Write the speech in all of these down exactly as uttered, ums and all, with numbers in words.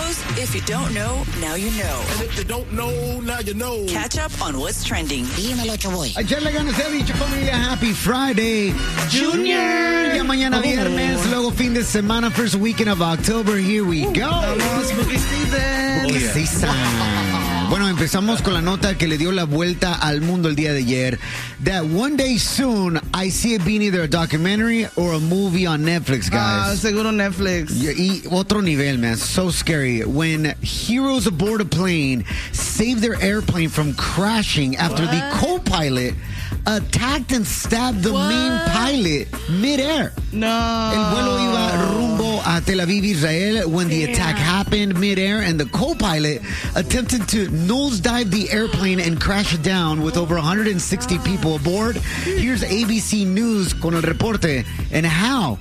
shows, if you don't know, now you know. And if you don't know, now you know. Catch up on what's trending. Dímelo, Choboy. Ayer le ganas el dicho familia. Happy Friday, Junior. Ya mañana viernes, luego fin de semana, first weekend of October. Here we go. Spooky season. Spooky season. Bueno, empezamos con la nota que le dio la vuelta al mundo el día de ayer. That one day soon, I see it being either a documentary or a movie on Netflix, Ah, guys. seguro Netflix. Y, y otro nivel, man. So scary. When heroes aboard a plane save their airplane from crashing after What? the co-pilot attacked and stabbed the What? main pilot mid-air. No. El vuelo iba rumbo a Tel Aviv, Israel, when the Damn. attack happened mid-air, and the co-pilot attempted to nosedive the airplane and crash it down with over one hundred sixty people aboard. Here's A B C News con el reporte and how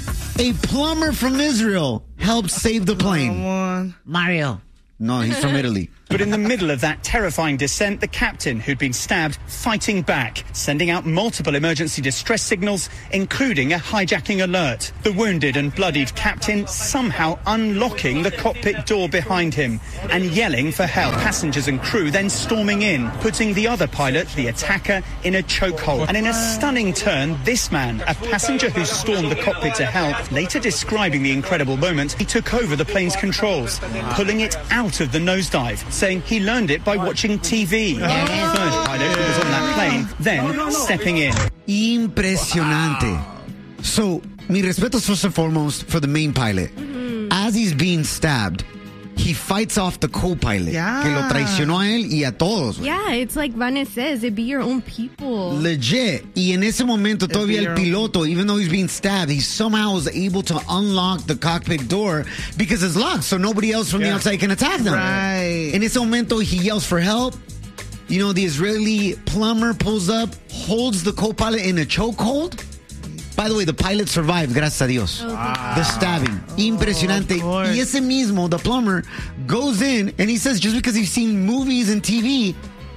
a plumber from Israel helped save the plane. Come on. Mario. No, he's from Italy. But in the middle of that terrifying descent, the captain, who'd been stabbed, fighting back, sending out multiple emergency distress signals, including a hijacking alert. The wounded and bloodied captain somehow unlocking the cockpit door behind him and yelling for help. Passengers and crew then storming in, putting the other pilot, the attacker, in a chokehold. And in a stunning turn, this man, a passenger who stormed the cockpit to help, later describing the incredible moment, he took over the plane's controls, pulling it out of the nosedive, saying he learned it by watching T V. The third pilot who was on that plane then stepping in. Impresionante. So, mi respetos first and foremost for the main pilot. As he's being stabbed, he fights off the co-pilot. Yeah. Que lo traicionó a él y a todos. Yeah, it's like Vanna says, it be your own people. Legit. Y en ese momento todavía el piloto, even though he's being stabbed, he somehow was able to unlock the cockpit door because it's locked, so nobody else from the outside can attack them. Right. En ese momento, he yells for help. You know, the Israeli plumber pulls up, holds the co-pilot in a chokehold. By the way, the pilot survived, gracias a Dios. Wow. The stabbing. Impresionante. Of course. Y ese mismo, the plumber, goes in and he says, just because he's seen movies and T V,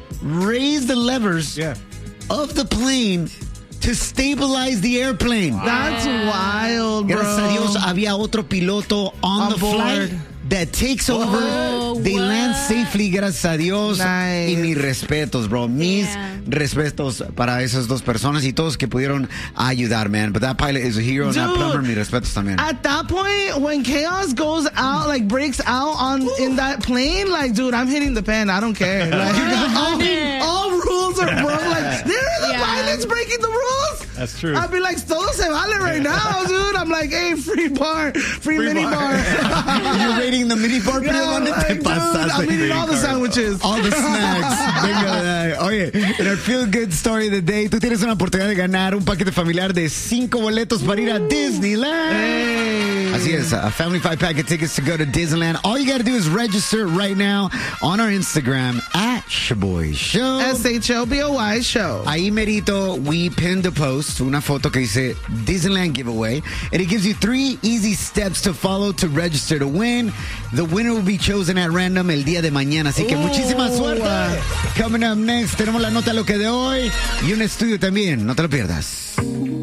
raise the levers Yeah. of the plane to stabilize the airplane. That's wild, bro. Gracias a Dios, había otro piloto on, On the board. flight that takes over. Oh, they what? land safely, gracias a Dios. Nice. Y mis respetos, bro. Mis Yeah. respetos para esas dos personas y todos que pudieron ayudar, man. But that pilot is a hero, and that Dude. plumber, mis respetos también. At that point, when chaos goes out, like breaks out on in that plane, like, dude, I'm hitting the pen. I don't care. Like, all, all rules are broken. Like, there are the Yeah. pilots breaking the rules. That's true. I'd be like, todo se vale right now, dude. I'm like, hey, free bar, free, Free mini bar. bar. You're rating the mini bar, Yeah, pero ¿dónde like, te dude, pasaste? I'm eating all the sandwiches. All the snacks. Venga, oye, en el Feel Good Story of the Day, tú tienes una oportunidad de ganar un paquete familiar de cinco boletos para ir a Disneyland. Hey. Así es, a family five packet tickets to go to Disneyland. All you got to do is register right now on our Instagram at Shaboy Show. S H O B O Y show. Ahí merito, we pinned a post, una foto que dice Disneyland giveaway, and it gives you three easy steps to follow to register to win. The winner will be chosen at random el día de mañana, así que Ooh. muchísima suerte. Coming up next, tenemos la nota lo que de hoy y un estudio también, no te lo pierdas.